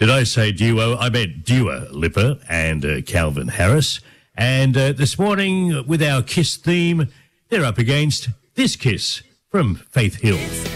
Did I say duo? I meant Dua Lipa and Calvin Harris. And this morning, with our Kiss theme, they're up against This Kiss from Faith Hill.